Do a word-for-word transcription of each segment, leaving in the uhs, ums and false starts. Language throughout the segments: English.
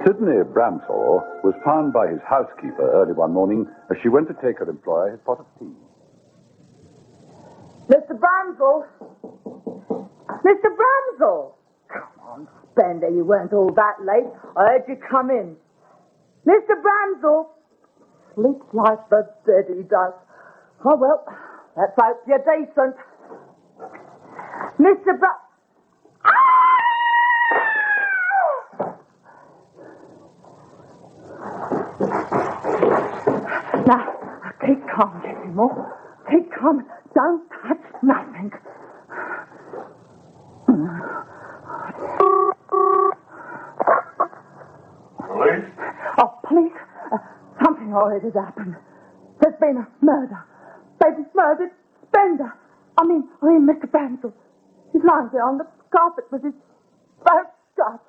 Sidney Bramsall was found by his housekeeper early one morning as she went to take her employer his pot of tea. Mister Bramsall! Mister Bramsall! Come on, Spender, you weren't all that late. I heard you come in. Mister Bramsall! Sleeps like the dead he does. Oh, well, let's hope you're decent. Mister Bra... Now, keep calm, Jeffrey Moore. Keep calm. Don't touch nothing. Police? Oh, please. Uh, something horrid has happened. There's been a murder. They've murdered Spender. I mean, I mean, Mister Bramsall. He's lying there on the carpet with his throat shut.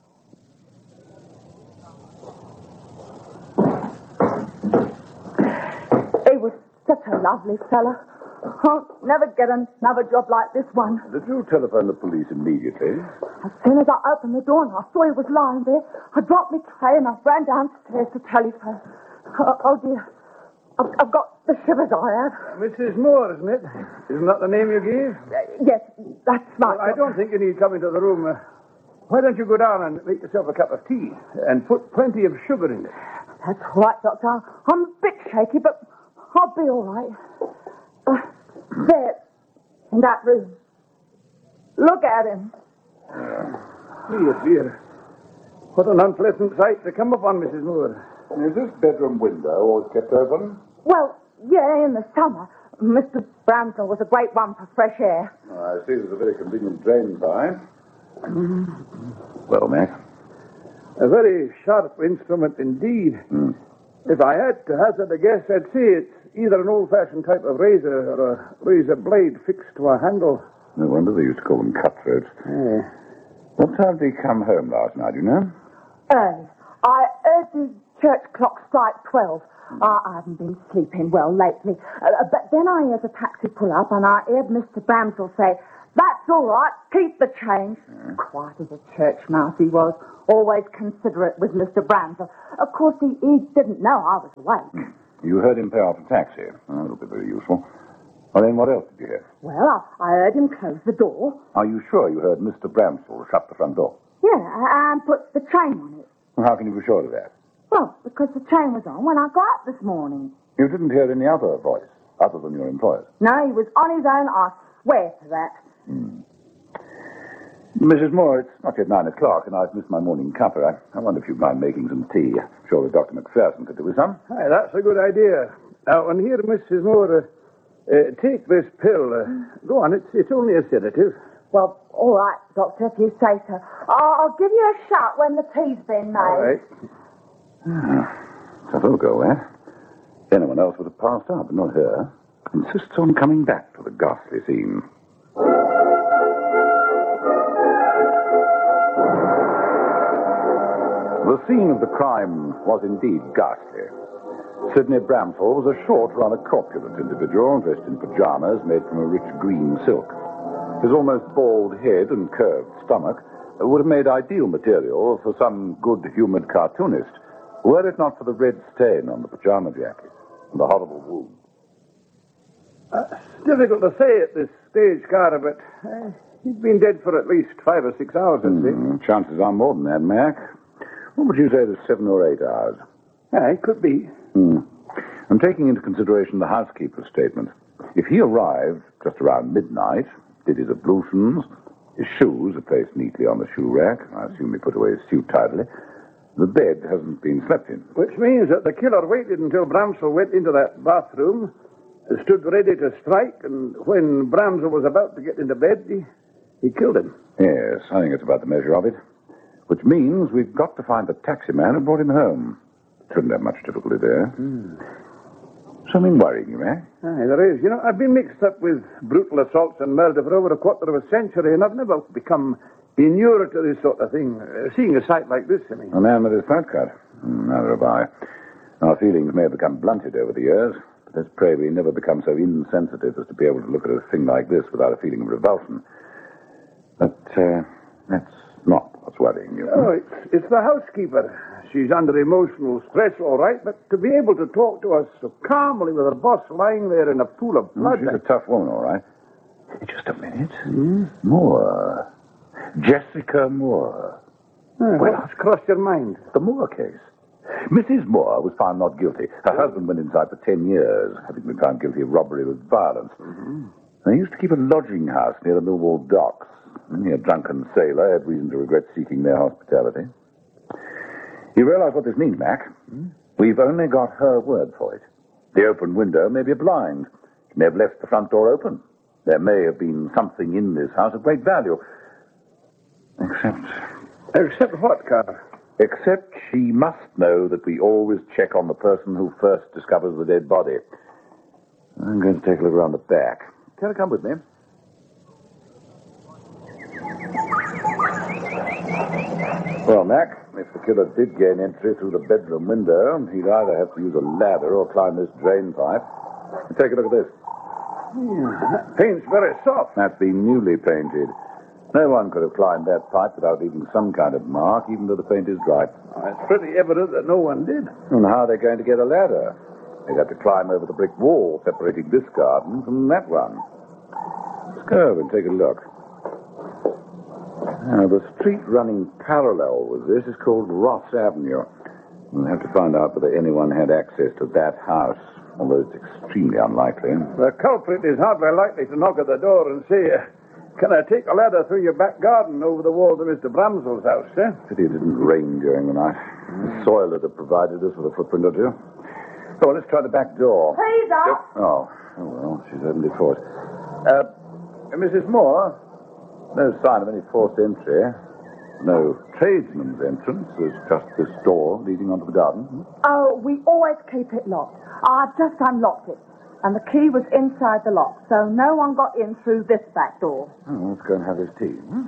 He was such a lovely fella. I'll never get another job like this one. Did you telephone the police immediately? As soon as I opened the door and I saw he was lying there, I dropped my tray and I ran downstairs to telephone. Oh, oh dear. I've, I've got the shivers, I have. Missus Moore, isn't it? Isn't that the name you gave? Uh, yes, that's right. Well, I don't think you need come into the room. Uh, why don't you go down and make yourself a cup of tea and put plenty of sugar in it? That's all right, Doctor. I'm a bit shaky, but I'll be all right. Uh, there, in that room. Look at him. Dear, dear. What an unpleasant sight to come upon, Missus Moore. Is this bedroom window always kept open? Well, yeah, in the summer. Mister Bramsall was a great one for fresh air. Oh, I see there's a very convenient drain pipe. Well, Mac? A very sharp instrument indeed. Mm. If I had to hazard a guess, I'd say it's either an old-fashioned type of razor or a razor blade fixed to a handle. No wonder they used to call them cutthroats. Yeah. What time did he come home last night, do you know? Early. I heard the church clock strike twelve. Uh, I haven't been sleeping well lately. Uh, but then I heard a taxi pull up and I heard Mister Bramsall say, "That's all right, keep the change." Mm. Quiet as a church mouse he was. Always considerate with Mister Bramsall. Of course, he, he didn't know I was awake. You heard him pay off a taxi. Oh, that'll be very useful. Well, then what else did you hear? Well, I, I heard him close the door. Are you sure you heard Mister Bramsall shut the front door? Yeah, and put the chain on it. Well, how can you be sure of that? Well, because the chain was on when I got up this morning. You didn't hear any other voice, other than your employer's? No, he was on his own, I swear to that. Hmm. Missus Moore, it's not yet nine o'clock, and I've missed my morning cuppa. I, I wonder if you'd mind making some tea. I'm sure that Doctor McPherson could do with some. Aye, that's a good idea. Now, and here, Missus Moore, uh, uh, take this pill. Uh, go on, it's, it's only a sedative. Well, all right, Doctor, if you say so. I'll, I'll give you a shot when the tea's been made. All right. So they'll go there. Anyone else would have passed out, but not her. Insists on coming back to the ghastly scene. The scene of the crime was indeed ghastly. Sidney Bramsall was a short, rather corpulent individual, dressed in pajamas made from a rich green silk. His almost bald head and curved stomach would have made ideal material for some good-humoured cartoonist, were it not for the red stain on the pajama jacket and the horrible wound. Uh, it's difficult to say at this stage, Carter, but uh, he's been dead for at least five or six hours, I'd say. Mm, chances are more than that, Mac. What would you say to seven or eight hours? Aye, could be. Hmm. I'm taking into consideration the housekeeper's statement. If he arrived just around midnight, did his ablutions, his shoes are placed neatly on the shoe rack, I assume he put away his suit tidily, the bed hasn't been slept in. Which means that the killer waited until Bramsall went into that bathroom, stood ready to strike, and when Bramsall was about to get into bed, he, he killed him. Yes, I think that's about the measure of it. Which means we've got to find the taxi man who brought him home. Shouldn't have much difficulty there. Mm. Something worrying you, eh? Aye, there is. You know, I've been mixed up with brutal assaults and murder for over a quarter of a century, and I've never become inured to this sort of thing. Uh, seeing a sight like this, I mean. A man with his throat cut? Mm, neither have I. Our feelings may have become blunted over the years, but let's pray we never become so insensitive as to be able to look at a thing like this without a feeling of revulsion. But uh, that's not what's What's worrying you? Oh, it's, it's the housekeeper. She's under emotional stress, all right, but to be able to talk to us so calmly with her boss lying there in a pool of blood... She's a tough woman, all right. Just a minute. Hmm? Moore. Jessica Moore. Uh, what's crossed your mind? The Moore case. Missus Moore was found not guilty. Her husband went inside for ten years, having been found guilty of robbery with violence. Mm-hmm. They used to keep a lodging house near the Millwall docks. Only a drunken sailor had reason to regret seeking their hospitality. You realize what this means, Mac? Hmm? We've only got her word for it. The open window may be a blind. She may have left the front door open. There may have been something in this house of great value. Except... Except what, Carter? Except she must know that we always check on the person who first discovers the dead body. I'm going to take a look around the back. Can you come with me? Well, Mac, if the killer did gain entry through the bedroom window, he'd either have to use a ladder or climb this drain pipe. Take a look at this. Yeah, that paint's very soft. That's been newly painted. No one could have climbed that pipe without leaving some kind of mark, even though the paint is dry. Oh, it's pretty evident that no one did. And how are they going to get a ladder? They'd have to climb over the brick wall separating this garden from that one. Let's go over and take a look. Now, the street running parallel with this is called Ross Avenue. We'll have to find out whether anyone had access to that house, although it's extremely unlikely. The culprit is hardly likely to knock at the door and say, "Can I take a ladder through your back garden over the wall to Mister Bramsell's house, eh?" Pity it didn't rain during the night. The soil would have provided us with a footprint or two. So let's try the back door. Please, up. Oh, oh well, she's opened it for us. Uh, Missus Moore, no sign of any forced entry. No tradesman's entrance. There's just this door leading onto the garden. Oh, we always keep it locked. I just unlocked it. And the key was inside the lock, so no one got in through this back door. Oh, let's go and have his tea. Hmm?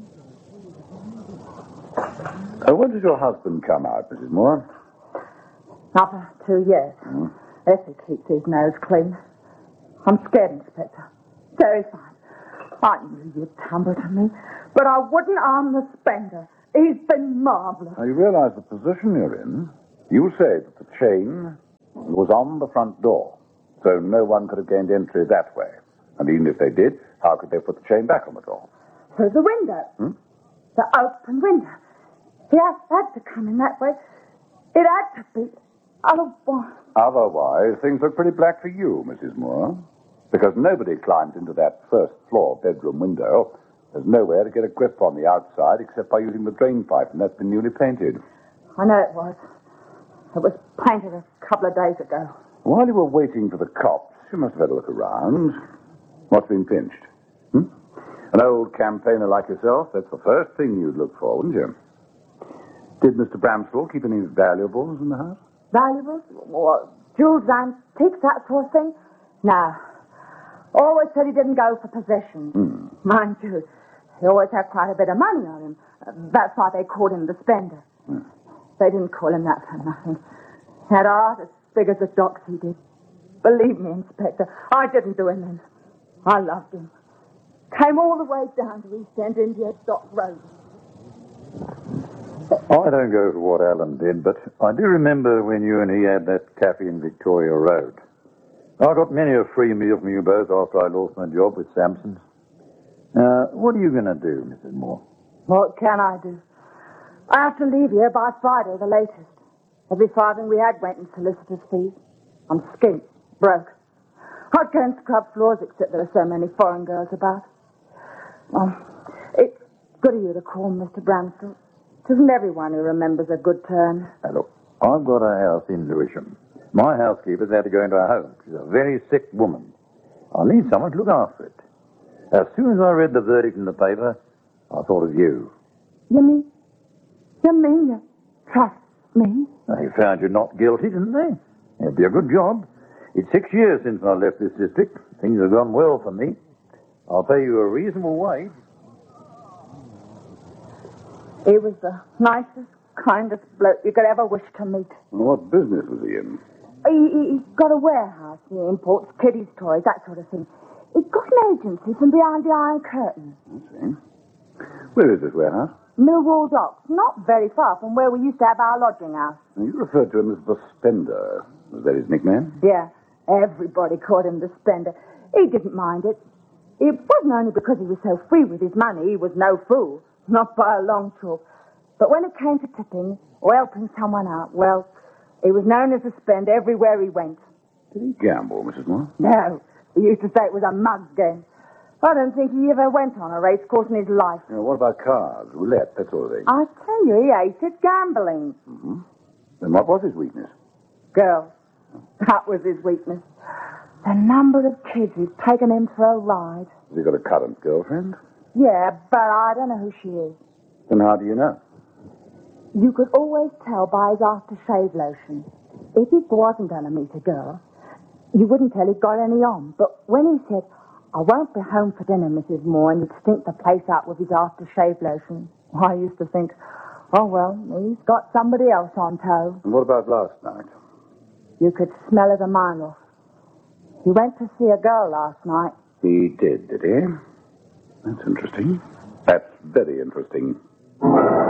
Uh, when did your husband come out, Missus Moore? Not for two years. Hmm? If he keeps his nose clean. I'm scared, Inspector. Terrified. I knew you'd tumble to me, but I wouldn't harm the spender. He's been marvellous. Now, you realize the position you're in. You say that the chain was on the front door. So no one could have gained entry that way. And even if they did, how could they put the chain back on the door? Through the window. Hmm? The open window. He had, had to come in that way. It had to be. Otherwise... Otherwise, things look pretty black for you, Missus Moore. Because nobody climbed into that first floor bedroom window. There's nowhere to get a grip on the outside except by using the drain pipe, and that's been newly painted. I know it was. It was painted a couple of days ago. While you were waiting for the cops, you must have had a look around. What's been pinched? Hmm? An old campaigner like yourself, that's the first thing you'd look for, wouldn't you? Did Mister Bramsell keep any valuables in the house? Valuables? What, jewels, antiques, that sort of thing? No. Always said he didn't go for possessions. Hmm. Mind you, he always had quite a bit of money on him. That's why they called him the spender. Hmm. They didn't call him that for nothing. He had art as big as the docks he did. Believe me, Inspector, I didn't do him in. I loved him. Came all the way down to East End India Dock Road. I don't go for what Alan did, but I do remember when you and he had that cafe in Victoria Road. I got many a free meal from you both after I lost my job with Sampson's. Now, what are you going to do, Missus Moore? What can I do? I have to leave here by Friday, the latest. Every farthing we had went in solicitor's fees. I'm skint, broke. I can't scrub floors except there are so many foreign girls about. Um, it's good of you to call Mister Bramsell. It isn't everyone who remembers a good turn. Now, look, I've got a house in Lewisham. My housekeeper's had to go into a home. She's a very sick woman. I need someone to look after it. As soon as I read the verdict in the paper, I thought of you. You mean? You mean you trust me? They found you not guilty, didn't they? It'd be a good job. It's six years since I left this district. Things have gone well for me. I'll pay you a reasonable wage. He was the nicest, kindest bloke you could ever wish to meet. What business was he in? He, he, he's got a warehouse. He imports kiddies' toys, that sort of thing. He's got an agency from behind the Iron Curtain. I see. Where is this warehouse? Millwall Docks, not very far from where we used to have our lodging house. You referred to him as the Spender. Was that his nickname? Yeah, everybody called him the Spender. He didn't mind it. It wasn't only because he was so free with his money. He was no fool, not by a long chalk. But when it came to tipping or helping someone out, well, he was known as a Spender everywhere he went. Did he gamble, Missus Moore? No, he used to say it was a mug game. I don't think he ever went on a race course in his life. You know, what about cards, roulette, that sort of thing? I tell you, he hated gambling. Mm-hmm. Then what was his weakness? Girls. That was his weakness. The number of kids who've taken him for a ride. Has he got a current girlfriend? Yeah, but I don't know who she is. Then how do you know? You could always tell by his aftershave lotion. If he wasn't going to meet a girl, you wouldn't tell he'd got any on. But when he said, "I won't be home for dinner, Missus Moore," and he'd stink the place out with his aftershave lotion, I used to think, oh, well, he's got somebody else on toe. And what about last night? You could smell it a mile off. He went to see a girl last night. He did, did he? That's interesting. That's very interesting.